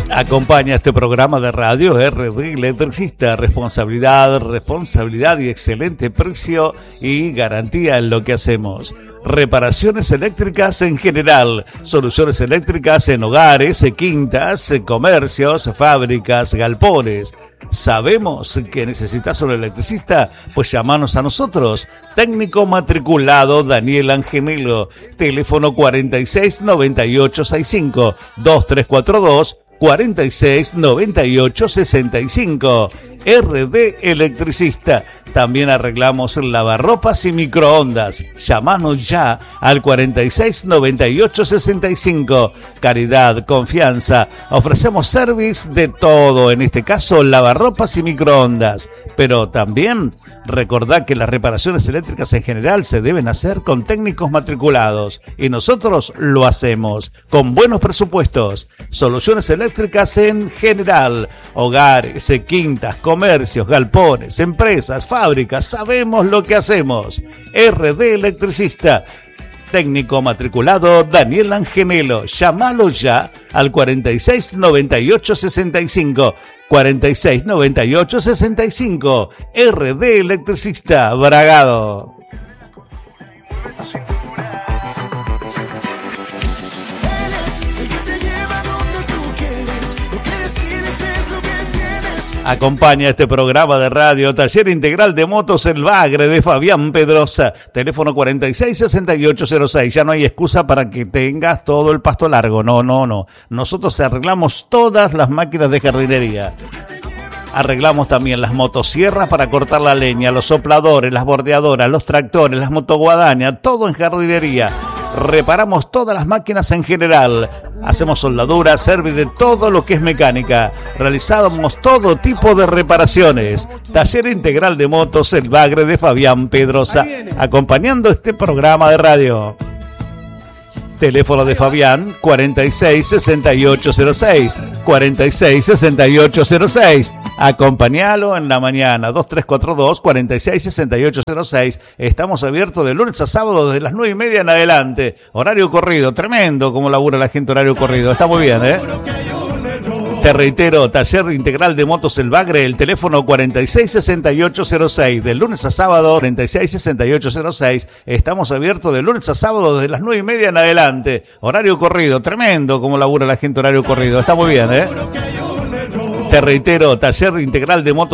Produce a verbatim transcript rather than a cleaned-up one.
Acompaña este programa de radio R D Electricista. Responsabilidad, responsabilidad y excelente precio y garantía en lo que hacemos. Reparaciones eléctricas en general, soluciones eléctricas en hogares, quintas, comercios, fábricas, galpones. Sabemos que necesitas un electricista, pues llamanos a nosotros. Técnico matriculado Daniel Angenelo, teléfono cuarenta y seis noventa y ocho sesenta y cinco, dos tres cuatro dos cuarenta y seis noventa y ocho sesenta y cinco. R D Electricista. También arreglamos lavarropas y microondas. Llámanos ya al cuarenta y seis noventa y ocho sesenta y cinco. Calidad, confianza. Ofrecemos service de todo, en este caso lavarropas y microondas. Pero también recordad que las reparaciones eléctricas en general se deben hacer con técnicos matriculados. Y nosotros lo hacemos con buenos presupuestos. Soluciones eléctricas en general. Hogares, quintas, comercios, galpones, empresas, fábricas, sabemos lo que hacemos. R D Electricista. Técnico matriculado Daniel Angenelo. Llámalo ya al cuarenta y seis noventa y ocho sesenta y cinco. cuarenta y seis noventa y ocho sesenta y cinco. R D Electricista, Bragado. Acompaña este programa de radio Taller Integral de Motos El Bagre de Fabián Pedrosa. Teléfono cuarenta y seis sesenta y ocho cero seis. Ya no hay excusa para que tengas todo el pasto largo. No, no, no. Nosotros arreglamos todas las máquinas de jardinería. Arreglamos también las motosierras para cortar la leña, los sopladores, las bordeadoras, los tractores, las motoguadañas, todo en jardinería. Reparamos todas las máquinas en general. Hacemos soldaduras, service de todo lo que es mecánica. Realizamos todo tipo de reparaciones. Taller Integral de Motos El Bagre de Fabián Pedrosa. Acompañando este programa de radio. Teléfono de Fabián cuarenta y seis sesenta y ocho cero seis. cuarenta y seis sesenta y ocho cero seis. Acompañalo en la mañana, dos tres cuatro dos cuarenta y seis sesenta y ocho cero seis. Estamos abiertos de lunes a sábado desde las nueve y media en adelante. Horario corrido, tremendo como labura la gente horario corrido. Está muy bien, ¿eh? Te reitero, Taller Integral de Motos El Bagre, el teléfono cuarenta y seis sesenta y ocho cero seis. De lunes a sábado, cuarenta y seis sesenta y ocho cero seis. Estamos abiertos de lunes a sábado desde las nueve y media en adelante. Horario corrido, tremendo como labura la gente horario corrido. Está muy bien, ¿eh? Te reitero, Taller Integral de Motos